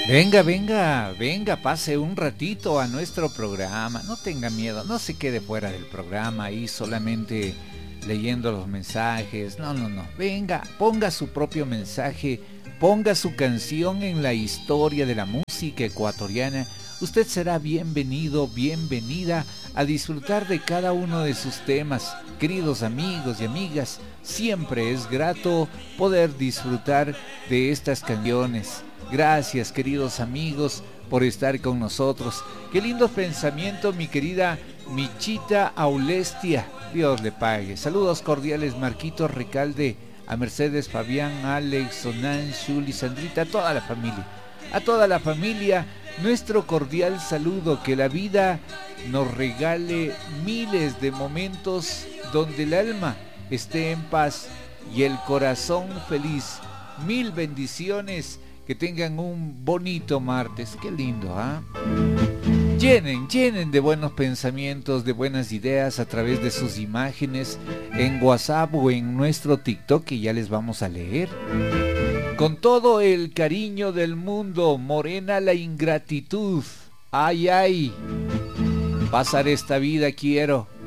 Venga, venga, venga, pase un ratito a nuestro programa. No tenga miedo, no se quede fuera del programa ahí solamente leyendo los mensajes. No, no, no. Venga, ponga su propio mensaje, ponga su canción en la historia de la música ecuatoriana. Usted será bienvenido, bienvenida a disfrutar de cada uno de sus temas. Queridos amigos y amigas, siempre es grato poder disfrutar de estas canciones. Gracias, queridos amigos, por estar con nosotros. Qué lindo pensamiento, mi querida Michita Aulestia. Dios le pague. Saludos cordiales, Marquito Recalde, a Mercedes, Fabián, Alex, Sonan, Shuli, Sandrita, a toda la familia. A toda la familia, nuestro cordial saludo. Que la vida nos regale miles de momentos donde el alma esté en paz y el corazón feliz. Mil bendiciones. Que tengan un bonito martes. Qué lindo, ¿ah? Llenen de buenos pensamientos, de buenas ideas a través de sus imágenes en WhatsApp o en nuestro TikTok, que ya les vamos a leer. Con todo el cariño del mundo, morena la ingratitud. Ay, ay. Pasar esta vida quiero